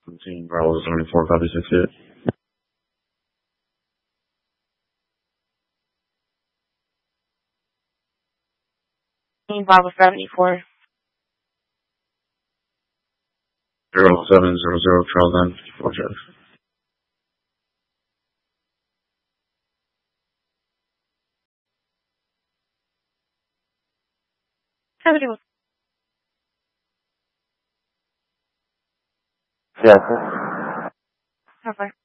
Team Bravo 74, copy 68. Team Bravo 74. 0700 Charles 954 check. Yes. Over.